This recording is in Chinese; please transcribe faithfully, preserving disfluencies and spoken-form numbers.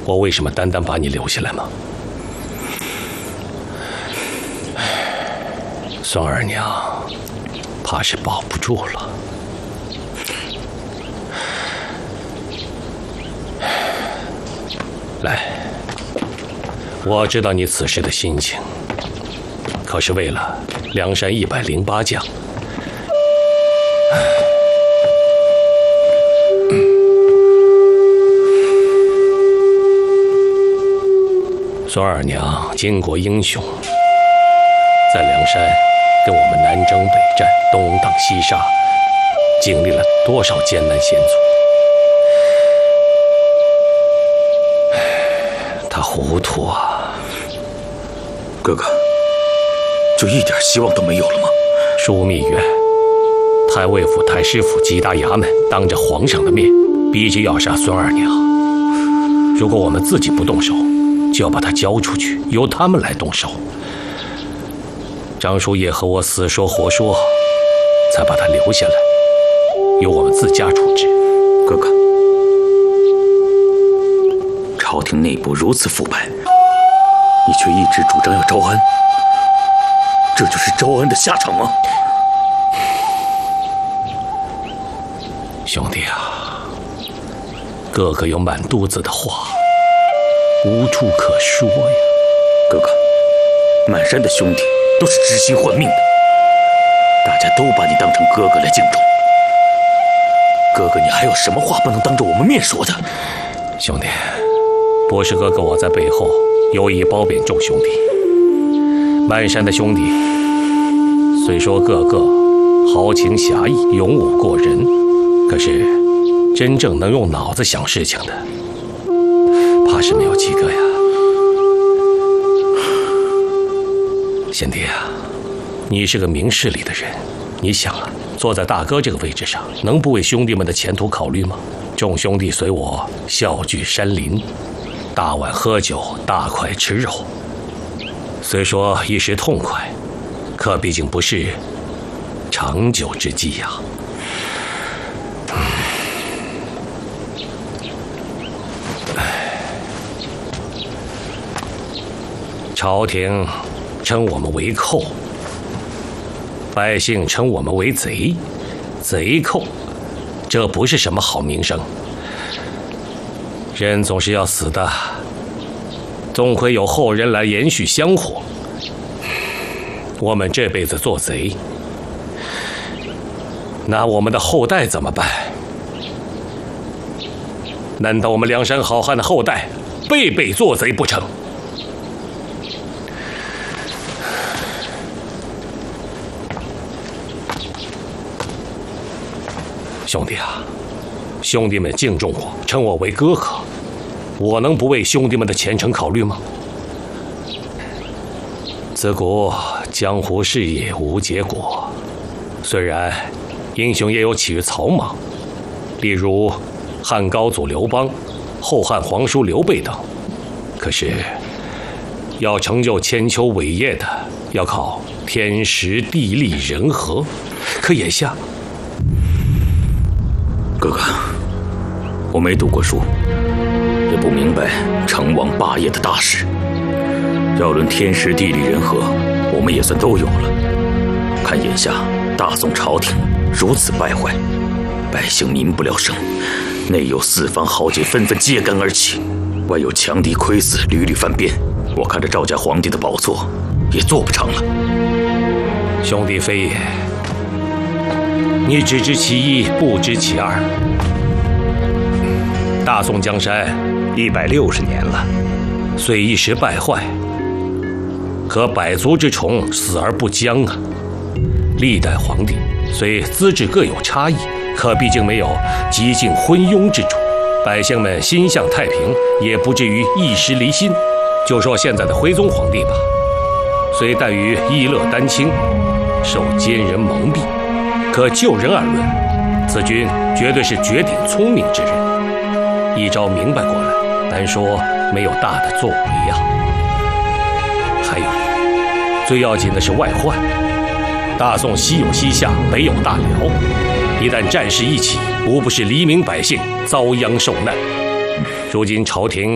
我为什么单单把你留下来吗？孙二娘，怕是保不住了。来，我知道你此时的心情，可是为了梁山一百零八将，孙二娘巾帼英雄，在梁山跟我们南征北战、东挡西杀，经历了多少艰难险阻。他糊涂啊！ 哥哥，就一点希望都没有了吗？ 枢密院、太尉府、太师府几大衙门，当着皇上的面，逼着要杀孙二娘。如果我们自己不动手，就要把他交出去，由他们来动手。张叔夜和我死说活说，才把他留下来，由我们自家处置。 哥哥，朝廷内部如此腐败，你却一直主张要招安，这就是招安的下场吗？ 兄弟啊，哥哥有满肚子的话，无处可说呀。 哥哥，满山的兄弟都是知心换命的，大家都把你当成哥哥来敬重。哥哥，你还有什么话不能当着我们面说的？ 兄弟，不是哥哥我在背后有意褒贬众兄弟。满山的兄弟虽说个个豪情侠义、勇武过人，可是真正能用脑子想事情的，怕是没有几个呀。贤弟啊，你是个明事理的人，你想啊，坐在大哥这个位置上，能不为兄弟们的前途考虑吗？众兄弟随我笑聚山林，大碗喝酒，大块吃肉。虽说一时痛快，可毕竟不是长久之计呀。朝廷称我们为寇，百姓称我们为贼，贼寇，这不是什么好名声。人总是要死的，总会有后人来延续香火。我们这辈子做贼，那我们的后代怎么办？难道我们梁山好汉的后代辈辈做贼不成？兄弟啊，兄弟们敬重我，称我为哥哥，我能不为兄弟们的前程考虑吗？自古江湖事业无结果，虽然英雄也有起于草莽，例如汉高祖刘邦、后汉皇叔刘备等，可是要成就千秋伟业的，要靠天时地利人和。可眼下， 哥哥，我没读过书，也不明白成王霸业的大事。要论天时地利人和，我们也算都有了。看眼下大宋朝廷如此败坏，百姓民不聊生，内有四方豪杰纷纷揭竿而起，外有强敌窥伺，屡屡犯边。我看着赵家皇帝的宝座也做不成了。 兄弟非也，你只知其一，不知其二。大宋江山一百六十年了，虽一时败坏，可百足之虫，死而不僵啊！历代皇帝虽资质各有差异，可毕竟没有极尽昏庸之主，百姓们心向太平，也不至于一时离心。就说现在的徽宗皇帝吧，虽耽于逸乐丹青，受奸人蒙蔽，可就人而论，此君绝对是绝顶聪明之人。一朝明白过来，难说没有大的作为呀。还有，最要紧的是外患。大宋西有西夏，北有大辽，一旦战事一起，无不是黎民百姓遭殃受难。如今朝廷